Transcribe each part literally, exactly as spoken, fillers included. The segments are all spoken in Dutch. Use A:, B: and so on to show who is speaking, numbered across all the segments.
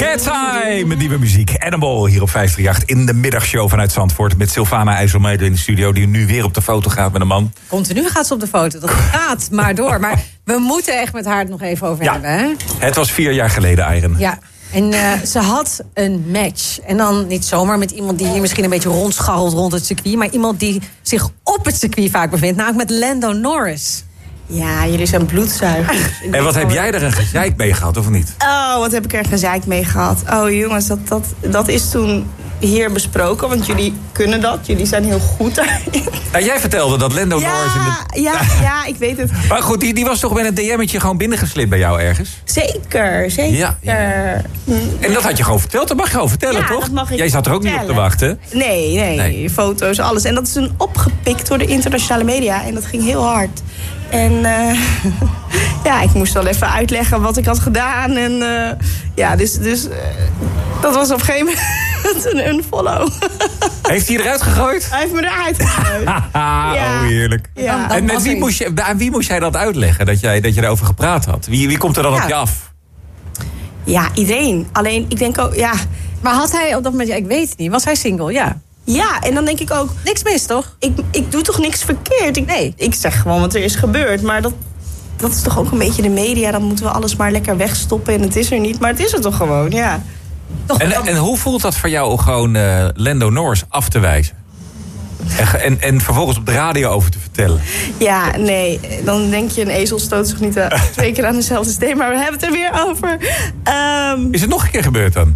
A: Cat's Eye met nieuwe muziek. Animal hier op vijf drie acht in de middagshow vanuit Zandvoort. Met Sylvana IJsselmeijer in de studio die nu weer op de foto gaat met een man.
B: Continu gaat ze op de foto. Dat gaat maar door. Maar we moeten echt met haar het nog even over
A: ja.
B: hebben. Hè?
A: Het was vier jaar geleden, Iron.
B: Ja. En uh, ze had een match. En dan niet zomaar met iemand die hier misschien een beetje rondscharrelt rond het circuit. Maar iemand die zich op het circuit vaak bevindt. Namelijk met Lando Norris.
C: Ja, jullie zijn bloedzuigers.
A: En wat heb jij er een gezeik mee gehad, of niet?
C: Oh, wat heb ik er een gezeik mee gehad. Oh jongens, dat, dat, dat is toen hier besproken. Want jullie kunnen dat. Jullie zijn heel goed daarin.
A: Nou, jij vertelde dat Lando
C: ja,
A: Norris... In de...
C: ja, ja, ik weet het.
A: Maar goed, die, die was toch met een D M'tje gewoon binnengeslipt bij jou ergens?
C: Zeker, zeker. Ja, ja.
A: En dat had je gewoon verteld? Dat mag je gewoon vertellen,
C: ja,
A: toch?
C: Dat mag ik
A: jij zat er ook
C: vertellen.
A: niet op te wachten?
C: Nee, nee,
A: nee,
C: foto's, alles. En dat is toen opgepikt door de internationale media. En dat ging heel hard. En uh, ja, ik moest wel even uitleggen wat ik had gedaan. En uh, ja, dus, dus uh, dat was op een gegeven moment een unfollow.
A: Heeft hij eruit gegooid?
C: Hij heeft me eruit gegooid.
A: ja. Oh, heerlijk.
C: Ja.
B: Dan, dan
A: en met wie moest je, aan wie moest jij dat uitleggen, dat, jij, dat je erover gepraat had? Wie, wie komt er dan ja. op je af?
C: Ja, iedereen. Alleen, ik denk ook, ja...
B: Maar had hij op dat moment, ja, ik weet het niet, was hij single? Ja.
C: Ja, en dan denk ik ook...
B: Niks mis, toch?
C: Ik, ik doe toch niks verkeerd? Ik,
B: nee.
C: Ik zeg gewoon wat er is gebeurd. Maar dat, dat is toch ook een beetje de media. Dan moeten we alles maar lekker wegstoppen en het is er niet. Maar het is er toch gewoon, ja.
B: Toch,
A: en,
B: dan...
A: en hoe voelt dat voor jou om gewoon uh, Lando Norris af te wijzen? En, en, en vervolgens op de radio over te vertellen?
C: Ja, nee. Dan denk je, een ezel stoot zich niet uh, twee keer aan dezelfde steen. Maar we hebben het er weer over. Um...
A: Is het nog een keer gebeurd dan?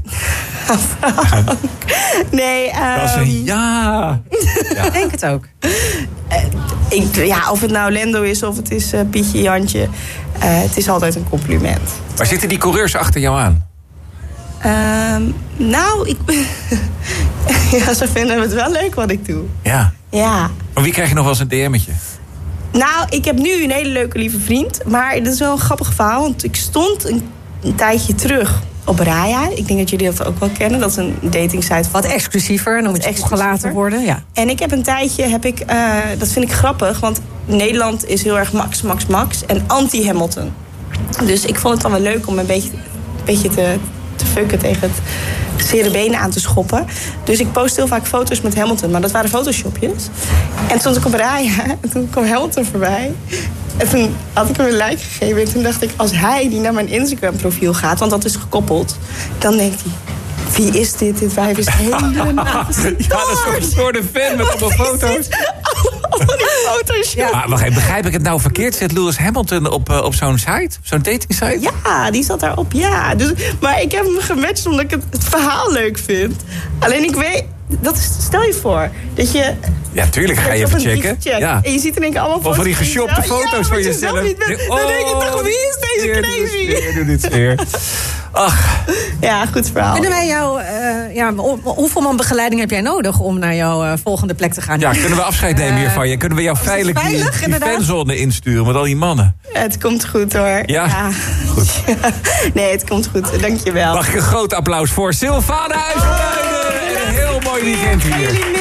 C: nee. Um...
A: Dat is een ja.
B: ja. Ik denk het ook.
C: Uh, ik, ja, of het nou Lando is of het is uh, Pietje, Jantje. Uh, het is altijd een compliment.
A: Waar zitten die coureurs achter jou aan?
C: Um, nou, ik... ja, ze vinden het wel leuk wat ik doe.
A: Ja.
C: Ja.
A: Maar wie krijg je nog wel eens een D M'tje?
C: Nou, ik heb nu een hele leuke lieve vriend. Maar dat is wel een grappig verhaal. Want ik stond een, een tijdje terug op Raya. Ik denk dat jullie dat ook wel kennen. Dat is een datingsite.
B: Wat exclusiever. En dan moet je gelaten worden. Ja.
C: En ik heb een tijdje, heb ik, uh, dat vind ik grappig. Want Nederland is heel erg Max, Max, Max. En anti-Hamilton. Dus ik vond het dan wel leuk om een beetje, een beetje te... te fucken tegen het zere benen aan te schoppen. Dus ik post heel vaak foto's met Hamilton. Maar dat waren photoshopjes. En toen stond ik op Raya. En toen kwam Hamilton voorbij. En toen had ik hem een like gegeven. En toen dacht ik, als hij die naar mijn Instagram profiel gaat... want dat is gekoppeld, dan denkt hij... Wie is dit? Dit wijf is helemaal gestoord.
A: Ja, dat is een gestoorde fan met allemaal foto's.
C: Allemaal die foto's.
A: Ja. Maar wacht even, begrijp ik het nou verkeerd? Zit Lewis Hamilton op, uh, op zo'n site? Zo'n dating site?
C: Ja, die zat daarop, ja. Dus, maar ik heb hem gematcht omdat ik het, het verhaal leuk vind. Alleen ik weet... Dat is, stel je voor dat je...
A: Ja, tuurlijk ga je even checken.
C: Check,
A: ja.
C: En je ziet in één keer allemaal foto's
A: van die geshopte foto's
C: ja,
A: van jezelf.
C: Niet bent,
A: oh,
C: dan denk je toch, wie is deze crazy?
A: Doe dit weer. Ach.
C: Ja, goed verhaal.
B: Kunnen wij jou... Uh, ja, hoeveel man begeleiding heb jij nodig om naar jouw uh, volgende plek te gaan?
A: Ja, kunnen we afscheid nemen uh, hier van je? Kunnen we jou veilig, veilig die, die fanzone insturen met al die mannen?
C: Ja, het komt goed hoor.
A: Ja?
C: ja.
A: Goed.
C: Nee, het komt goed. Dank je wel.
A: Mag ik een groot applaus voor Sylvana IJsselmeijer. En een heel mooi weekend hier.